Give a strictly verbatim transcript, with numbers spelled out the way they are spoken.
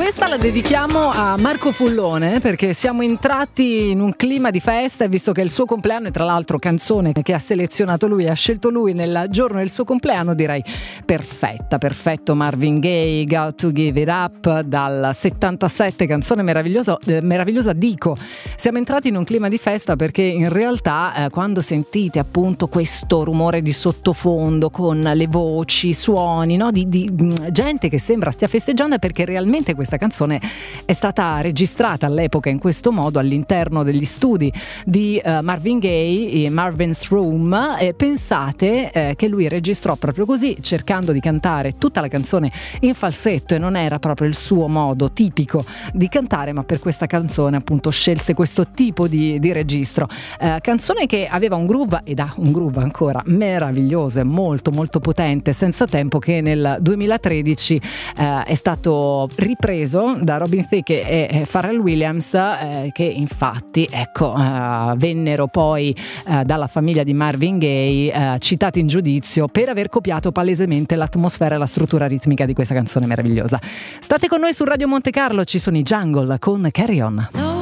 Questa la dedichiamo a Marco Fullone perché siamo entrati in un clima di festa e visto che è il suo compleanno e tra l'altro canzone che ha selezionato lui, ha scelto lui nel giorno del suo compleanno, direi perfetta, perfetto. Marvin Gaye, Got to Give It Up dal settantasette, canzone meravigliosa, eh, meravigliosa dico, siamo entrati in un clima di festa perché in realtà eh, quando sentite appunto questo rumore di sottofondo con le voci, suoni, no? di, di mh, gente che sembra stia festeggiando, è perché realmente questa canzone è stata registrata all'epoca in questo modo all'interno degli studi di uh, Marvin Gaye, Marvin's Room, e pensate eh, che lui registrò proprio così, cercando di cantare tutta la canzone in falsetto, e non era proprio il suo modo tipico di cantare, ma per questa canzone appunto scelse questo tipo di, di registro. Eh, canzone che aveva un groove, ed ha un groove ancora meraviglioso e molto molto potente, senza tempo, che nel duemilatredici eh, è stato ripreso da Robin Thicke e, e Pharrell Williams, eh, che infatti ecco eh, vennero poi eh, dalla famiglia di Marvin Gaye eh, citati in giudizio per aver copiato palesemente l'atmosfera e la struttura ritmica di questa canzone meravigliosa. State con noi su Radio Monte Carlo, ci sono i Jungle con Carry On.